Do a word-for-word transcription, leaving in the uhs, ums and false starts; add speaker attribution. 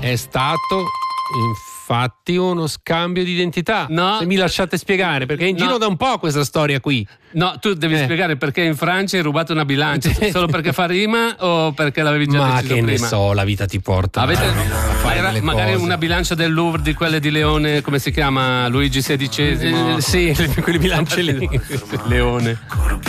Speaker 1: è stato infatti uno scambio di identità.
Speaker 2: No.
Speaker 1: Se mi lasciate spiegare, perché è in
Speaker 2: No.
Speaker 1: giro da un po' questa storia qui.
Speaker 2: No, tu devi
Speaker 1: Eh.
Speaker 2: spiegare perché in Francia hai rubato una bilancia. Solo perché fa rima o perché l'avevi già
Speaker 1: Ma
Speaker 2: deciso
Speaker 1: che
Speaker 2: prima?
Speaker 1: ne so, la vita ti porta
Speaker 2: Avete
Speaker 1: a fare
Speaker 2: era-
Speaker 1: delle
Speaker 2: magari
Speaker 1: cose.
Speaker 2: una bilancia del Louvre di quelle di Leone, come si chiama? Luigi sedicesimo?
Speaker 1: Eh, sì, quelle bilance lì.
Speaker 2: Leone.